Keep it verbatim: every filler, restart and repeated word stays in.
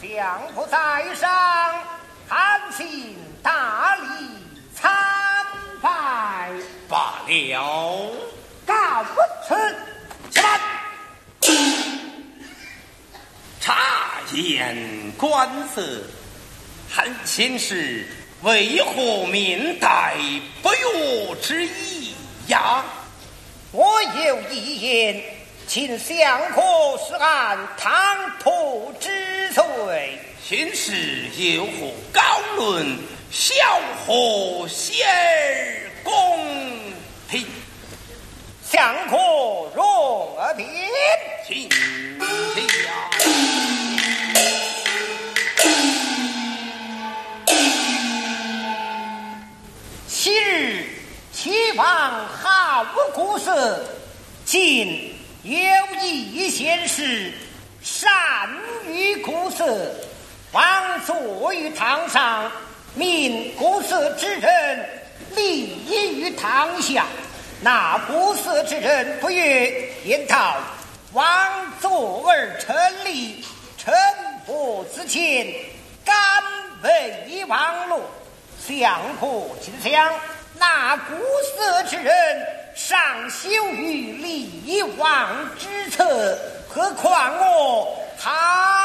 相不在上，韩信大礼参拜。 罢了， 告辞，且慢。 察言观色，韩信是为何面带不悦之意呀？ 我有一言，请相和是按唐突之罪。 先是有何高论，小何谢而公平？ 相和容而辩， 请下。 昔日齐王好故事，今有一贤士善于故事，王坐于堂上，命故事之人立于堂下。那故事之人不悦，言道：王坐而称立，臣不自谦，敢为王禄。相和请相，那故事之人尚羞于立王之策，何况我好